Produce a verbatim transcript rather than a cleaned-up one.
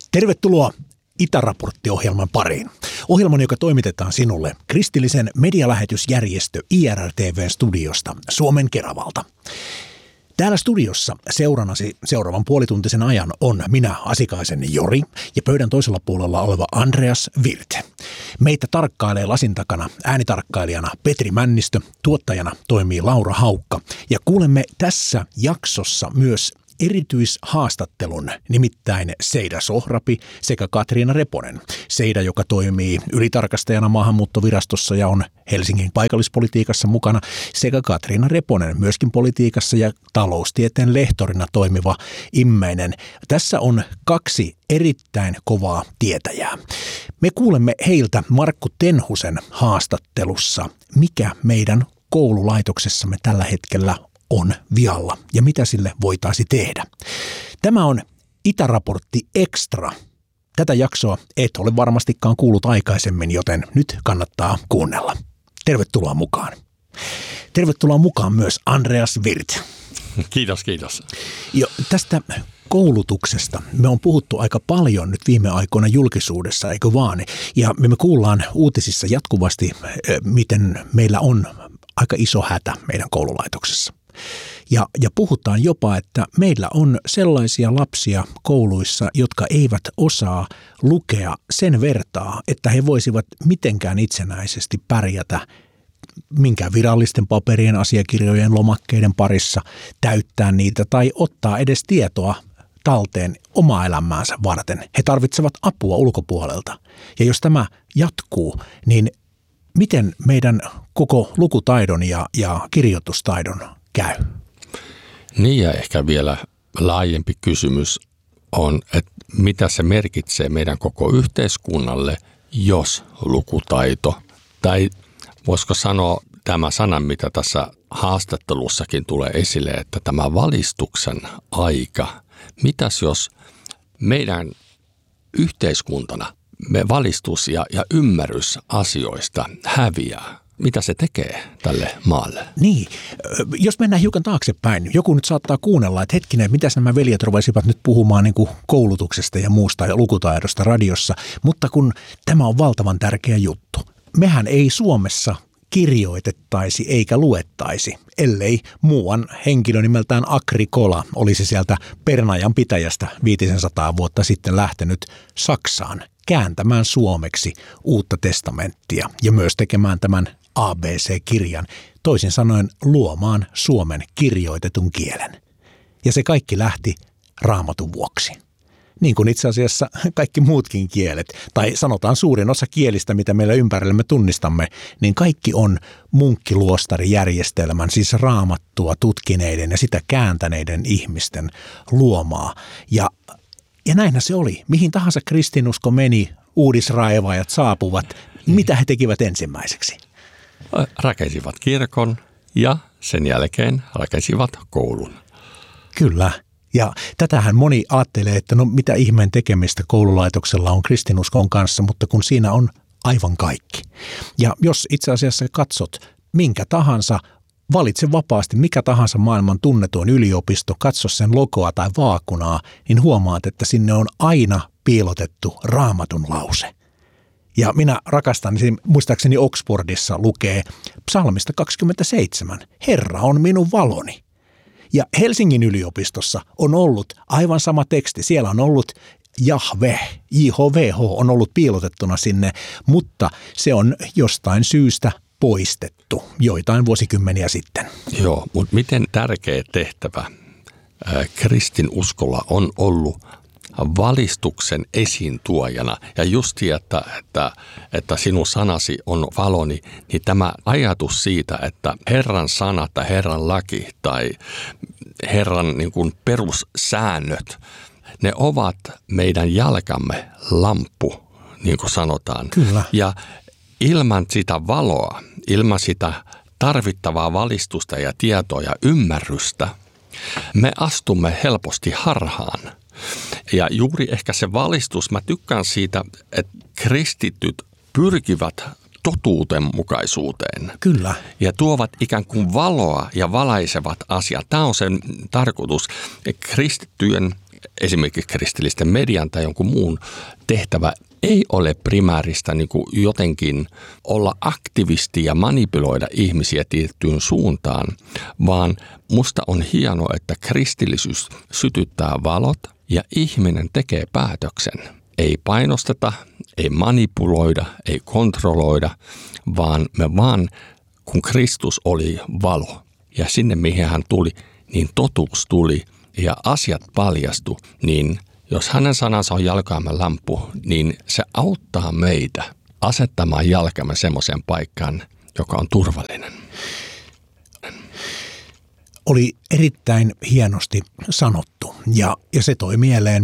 Tervetuloa Itäraportti-ohjelman pariin. Ohjelman, joka toimitetaan sinulle kristillisen medialähetysjärjestö I R L T V-studiosta Suomen Keravalta. Täällä studiossa seurannasi seuraavan puolituntisen ajan on minä, Asikaisen Jori, ja pöydän toisella puolella oleva Andreas Virte. Meitä tarkkailee lasin takana äänitarkkailijana Petri Männistö, tuottajana toimii Laura Haukka, ja kuulemme tässä jaksossa myös erityishaastattelun, nimittäin Seida Sohrapi sekä Katriina Reponen. Seida, joka toimii ylitarkastajana maahanmuuttovirastossa ja on Helsingin paikallispolitiikassa mukana, sekä Katriina Reponen, myöskin politiikassa ja taloustieteen lehtorina toimiva immeinen. Tässä on kaksi erittäin kovaa tietäjää. Me kuulemme heiltä Markku Tenhusen haastattelussa, mikä meidän koululaitoksessamme tällä hetkellä on vialla ja mitä sille voitaisiin tehdä. Tämä on Itäraportti Extra. Tätä jaksoa et ole varmastikaan kuullut aikaisemmin, joten nyt kannattaa kuunnella. Tervetuloa mukaan. Tervetuloa mukaan myös Andreas Virte. Kiitos, kiitos. Jo, tästä koulutuksesta me on puhuttu aika paljon nyt viime aikoina julkisuudessa, eikö vaan? Ja me kuullaan uutisissa jatkuvasti, miten meillä on aika iso hätä meidän koululaitoksessa. Ja, ja puhutaan jopa, että meillä on sellaisia lapsia kouluissa, jotka eivät osaa lukea sen vertaa, että he voisivat mitenkään itsenäisesti pärjätä minkään virallisten paperien, asiakirjojen, lomakkeiden parissa, täyttää niitä tai ottaa edes tietoa talteen omaa elämäänsä varten. He tarvitsevat apua ulkopuolelta. Ja jos tämä jatkuu, niin miten meidän koko lukutaidon ja, ja kirjoitustaidon käy? Niin, ja ehkä vielä laajempi kysymys on, että mitä se merkitsee meidän koko yhteiskunnalle, jos lukutaito, tai voisiko sanoa tämä sana, mitä tässä haastattelussakin tulee esille, että tämä valistuksen aika, mitäs jos meidän yhteiskuntana me valistus ja, ja ymmärrys asioista häviää? Mitä se tekee tälle maalle? Niin, jos mennään hiukan taaksepäin, joku nyt saattaa kuunnella, että hetkinen, mitäs nämä veljet ruvasivat nyt puhumaan niin kuin koulutuksesta ja muusta ja lukutaidosta radiossa, mutta kun tämä on valtavan tärkeä juttu. Mehän ei Suomessa kirjoitettaisi eikä luettaisi, ellei muuan henkilö nimeltään Agrikola olisi sieltä Pernajan pitäjästä viisisataa vuotta sitten lähtenyt Saksaan kääntämään suomeksi Uutta testamenttia ja myös tekemään tämän A B C-kirjan, toisin sanoen luomaan Suomen kirjoitetun kielen. Ja se kaikki lähti Raamatun vuoksi. Niin kuin itse asiassa kaikki muutkin kielet, tai sanotaan suurin osa kielistä, mitä meillä ympärillämme tunnistamme, niin kaikki on munkkiluostarijärjestelmän, siis raamattua tutkineiden ja sitä kääntäneiden ihmisten luomaa. Ja, ja näinhän se oli. Mihin tahansa kristinusko meni, uudisraivaajat saapuvat, mitä he tekivät ensimmäiseksi? Rakensivat kirkon ja sen jälkeen rakensivat koulun. Kyllä. Ja tätähän moni ajattelee, että no mitä ihmeen tekemistä koululaitoksella on kristinuskon kanssa, mutta kun siinä on aivan kaikki. Ja jos itse asiassa katsot minkä tahansa, valitse vapaasti mikä tahansa maailman tunnetuin yliopisto, katso sen logoa tai vaakunaa, niin huomaat, että sinne on aina piilotettu Raamatun lause. Ja minä rakastan, muistaakseni Oxfordissa lukee psalmista kaksikymmentäseitsemän, Herra on minun valoni. Ja Helsingin yliopistossa on ollut aivan sama teksti. Siellä on ollut Jahve, J H V H on ollut piilotettuna sinne, mutta se on jostain syystä poistettu joitain vuosikymmeniä sitten. Joo, mutta miten tärkeä tehtävä äh, kristinuskolla on ollut valistuksen esiintuojana. Ja just että, että, että sinun sanasi on valoni, niin tämä ajatus siitä, että Herran sana tai Herran laki tai Herran niin kuin perussäännöt, ne ovat meidän jalkamme lamppu, niin kuin sanotaan. Kyllä. Ja ilman sitä valoa, ilman sitä tarvittavaa valistusta ja tietoa ja ymmärrystä, me astumme helposti harhaan. Ja juuri ehkä se valistus, mä tykkään siitä, että kristityt pyrkivät totuudenmukaisuuteen. Kyllä. Ja tuovat ikään kuin valoa ja valaisevat asiat. Tämä on sen tarkoitus. Kristittyjen esimerkiksi kristillisten median tai jonkun muun tehtävä ei ole primääristä niin kuin jotenkin olla aktivisti ja manipuloida ihmisiä tiettyyn suuntaan, vaan musta on hienoa, että kristillisyys sytyttää valot ja ihminen tekee päätöksen. Ei painosteta, ei manipuloida, ei kontrolloida, vaan me vaan, kun Kristus oli valo ja sinne mihin hän tuli, niin totuus tuli ja asiat paljastu, niin jos hänen sanansa on jalkaamme lamppu, niin se auttaa meitä asettamaan jalkamme semmoiseen paikkaan, joka on turvallinen. Oli erittäin hienosti sanottu ja, ja se toi mieleen